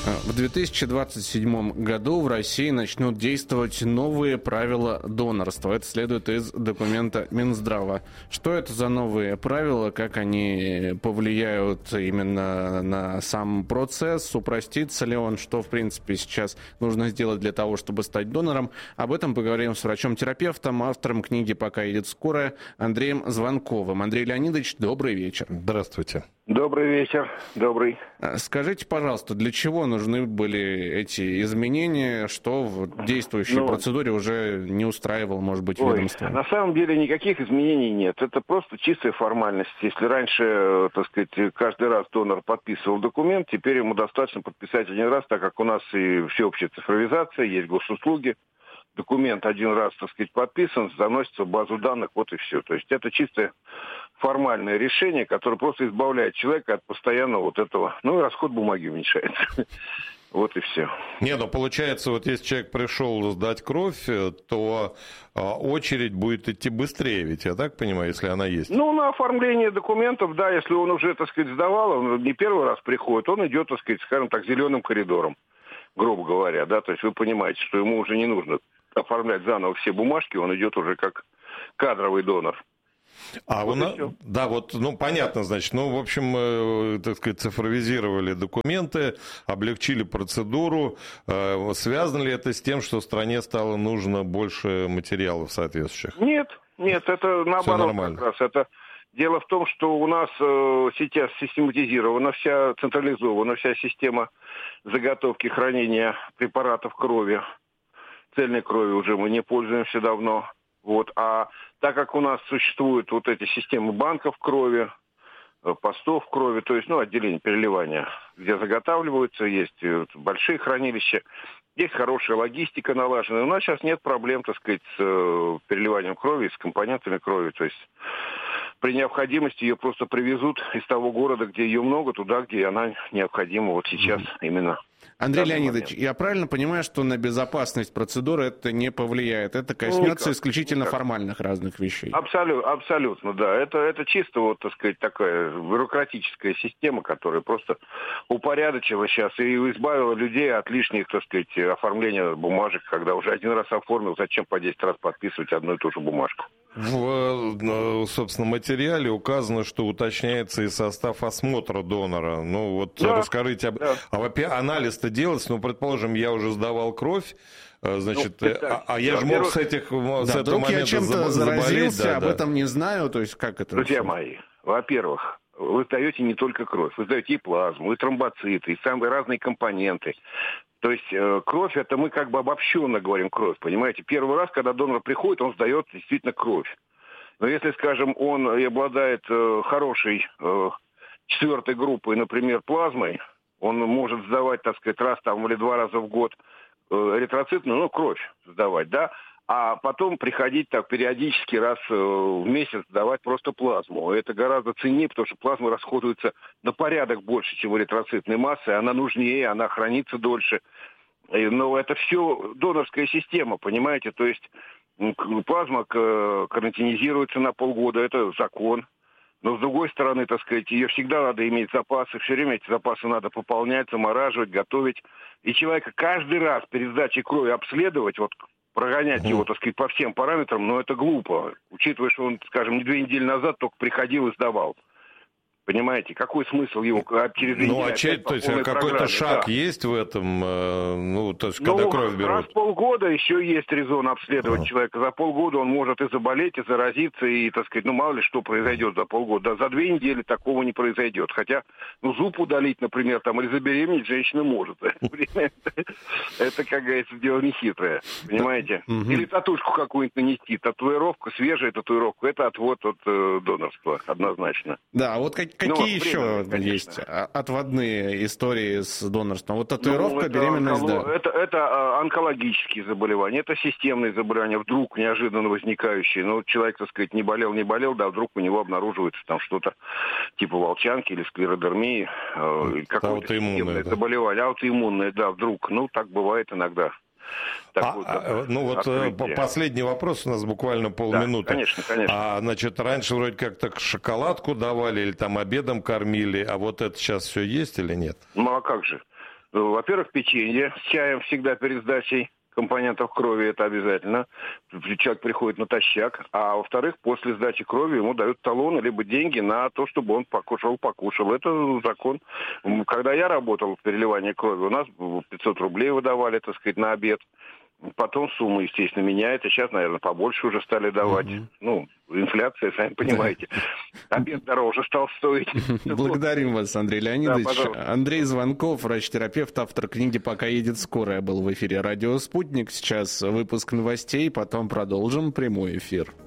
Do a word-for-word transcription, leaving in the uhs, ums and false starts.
В две тысячи двадцать седьмом году в России начнут действовать новые правила донорства. Это следует из документа Минздрава. Что это за новые правила, как они повлияют именно на сам процесс, упростится ли он, что, в принципе, сейчас нужно сделать для того, чтобы стать донором? Об этом поговорим с врачом-терапевтом, автором книги «Пока едет скорая» Андреем Звонковым. Андрей Леонидович, добрый вечер. Здравствуйте. Добрый вечер, добрый. Скажите, пожалуйста, для чего нужны были эти изменения, что в действующей ну, процедуре уже не устраивало, может быть, ой, ведомство? На самом деле никаких изменений нет. Это просто чистая формальность. Если раньше, так сказать, каждый раз донор подписывал документ, теперь ему достаточно подписать один раз, так как у нас и всеобщая цифровизация, есть госуслуги. Документ один раз, так сказать, подписан, заносится в базу данных, вот и все. То есть это чисто формальное решение, которое просто избавляет человека от постоянного вот этого, ну и расход бумаги уменьшается. Вот и все. Не, ну получается, вот если человек пришел сдать кровь, то очередь будет идти быстрее, ведь я так понимаю, если она есть? Ну, на оформление документов, да, если он уже, так сказать, сдавал, он не первый раз приходит, он идет, так сказать, скажем так, зеленым коридором, грубо говоря, да, то есть вы понимаете, что ему уже не нужно оформлять заново все бумажки, он идет уже как кадровый донор. А вот у нас, да, вот, ну, понятно, значит, ну, в общем, э, так сказать, цифровизировали документы, облегчили процедуру. Э, связано ли это с тем, что стране стало нужно больше материалов соответствующих? Нет, нет, это наоборот как раз. Это дело в том, что у нас э, сейчас систематизирована вся, централизована вся система заготовки хранения препаратов крови. Цельной крови уже мы не пользуемся давно. Вот. А так как у нас существуют вот эти системы банков крови, постов крови, то есть, ну, отделение переливания, где заготавливаются, есть большие хранилища, есть хорошая логистика налажена. У нас сейчас нет проблем, так сказать, с переливанием крови, с компонентами крови. То есть при необходимости ее просто привезут из того города, где ее много, туда, где она необходима вот сейчас mm-hmm. именно. Андрей Леонидович, момент. Я правильно понимаю, что на безопасность процедуры это не повлияет? Это коснется никак, исключительно никак. формальных разных вещей? Абсолютно, абсолютно, да. Это, это чисто, вот, так сказать, такая бюрократическая система, которая просто упорядочила сейчас и избавила людей от лишних, так сказать, оформления бумажек, когда уже один раз оформил, зачем по десять раз подписывать одну и ту же бумажку? В, собственно, материале указано, что уточняется и состав осмотра донора. Ну, вот да, расскажите, об... да. а анализ-то делается, ну, предположим, я уже сдавал кровь, значит, ну, а, а я же мог с этих, да, с этого момента я чем-то заболеть, заразился, да, об да. этом не знаю, то есть как это? Друзья мои, во-первых, вы сдаете не только кровь, вы сдаете и плазму, и тромбоциты, и самые разные компоненты. То есть э, кровь, это мы как бы обобщенно говорим кровь, понимаете? Первый раз, когда донор приходит, он сдает действительно кровь. Но если, скажем, он и обладает э, хорошей э, четвертой группой, например, плазмой, он может сдавать, так сказать, раз там или два раза в год э, эритроцитную, ну, кровь сдавать, да? А потом приходить так периодически раз э, в месяц сдавать просто плазму. Это гораздо ценнее, потому что плазма расходуется на порядок больше, чем эритроцитной массы. Она нужнее, она хранится дольше. Но это все донорская система, понимаете? То есть плазма карантинизируется на полгода, это закон. Но с другой стороны, так сказать, ее всегда надо иметь запасы, все время эти запасы надо пополнять, замораживать, готовить. И человека каждый раз перед сдачей крови обследовать, вот прогонять mm. его, так сказать, по всем параметрам, но это глупо, учитывая, что он, скажем, две недели назад только приходил и сдавал. Понимаете, какой смысл его через две ну, недели? А че, то есть какой-то шаг да. есть в этом, ну, то есть когда ну, кровь берут? Раз в полгода еще есть резон обследовать а. человека. За полгода он может и заболеть, и заразиться, и, так сказать, ну, мало ли что произойдет за полгода. Да, за две недели такого не произойдет. Хотя, ну, зуб удалить, например, там, или забеременеть женщина может. Это, как говорится, дело нехитрое. Понимаете? Или татушку какую-нибудь нанести. Татуировку, свежая татуировка, это отвод от донорства, однозначно. Да, вот как Какие ну, еще временно, есть отводные истории с донорством? Вот татуировка, ну, беременность, онколог... да. Это, это онкологические заболевания, это системные заболевания, вдруг неожиданно возникающие. Ну, человек, так сказать, не болел, не болел, да, вдруг у него обнаруживается там что-то типа волчанки или склеродермии, э, какое-то системное да? заболевание, аутоиммунное, да, вдруг. Ну, так бывает иногда. А, а, ну вот открытие. Последний вопрос, у нас буквально полминуты. Да, конечно, конечно. А, значит, раньше вроде как-то шоколадку давали или там обедом кормили, а вот это сейчас все есть или нет? Ну а как же? Во-первых, печенье с чаем всегда перед сдачей компонентов крови, это обязательно. Человек приходит натощак. А во-вторых, после сдачи крови ему дают талоны, либо деньги на то, чтобы он покушал, покушал. Это закон. Когда я работал в переливании крови, у нас пятьсот рублей выдавали, так сказать, на обед. Потом сумма, естественно, меняется. Сейчас, наверное, побольше уже стали давать. Mm-hmm. Ну, инфляция, сами понимаете. Да. Обед дороже стал стоить. Благодарим вас, Андрей Леонидович. Да, Андрей Звонков, врач-терапевт, автор книги «Пока едет скорая», был в эфире «Радио Спутник». Сейчас выпуск новостей, потом продолжим прямой эфир.